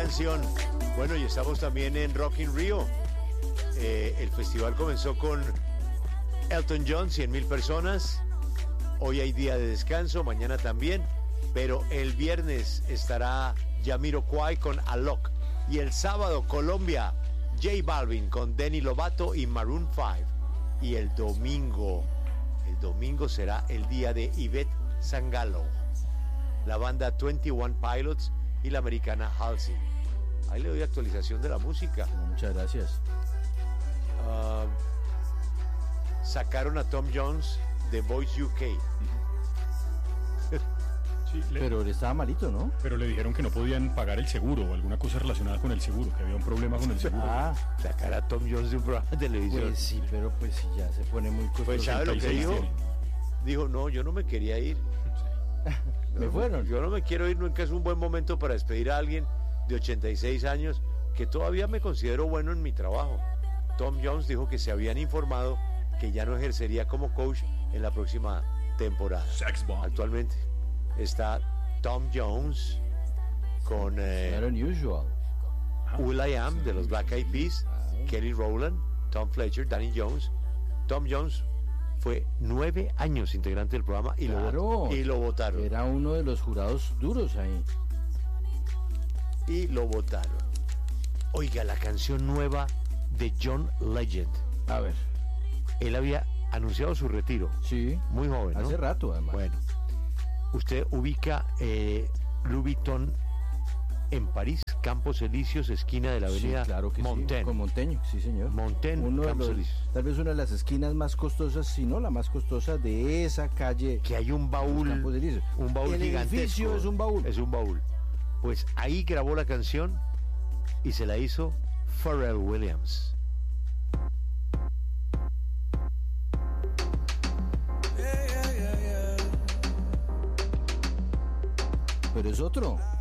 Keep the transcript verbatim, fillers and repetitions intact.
canción. Bueno, y estamos también en Rock in Rio. Eh, el festival comenzó con Elton John, cien mil personas. Hoy hay día de descanso, mañana también. Pero el viernes estará Jamiroquai con Alok. Y el sábado, Colombia, J Balvin con Demi Lovato y Maroon five. Y el domingo, el domingo será el día de Ivette Sangalo, la banda veintiuno Pilots y la americana Halsey. Ahí le doy actualización de la música. Muchas gracias. Uh, sacaron a Tom Jones de Voice U K. Sí, le, pero le estaba malito, ¿no? Pero le dijeron que no podían pagar el seguro o alguna cosa relacionada con el seguro, que había un problema con el seguro. Ah, sacar a Tom Jones de un programa de televisión. Pues sí, pero pues sí, ya se pone muy costoso. Pues ¿sabe lo que dijo? Tiene. Dijo, no, yo no me quería ir. Me no, fueron. Yo no me quiero ir, nunca es un buen momento para despedir a alguien de ochenta y seis años que todavía me considero bueno en mi trabajo. Tom Jones dijo que se habían informado que ya no ejercería como coach en la próxima temporada. Sex bomb. Actualmente está Tom Jones con eh, Not unusual. will.i.am de los Black Eyed Peas, Ah. Kelly Rowland, Tom Fletcher, Danny Jones. Tom Jones fue nueve años integrante del programa y, Claro, lo, y lo votaron. Era uno de los jurados duros ahí. Y lo votaron. Oiga, la canción nueva de John Legend. A ver. Él había anunciado su retiro. Sí. Muy joven, ¿no? Hace rato, además. Bueno, usted ubica eh, Louis Vuitton en París, Campos Elíseos, esquina de la avenida Sí, claro que Montaigne. sí. Con Montaigne, sí, señor. Montaigne, Uno de Campos los, Elíseos. tal vez una de las esquinas más costosas, si no la más costosa de esa calle. Que hay un baúl, Campos Elíseos. un baúl El gigantesco. edificio es un baúl. Es un baúl. Pues ahí grabó la canción y se la hizo Pharrell Williams. Pero es otro.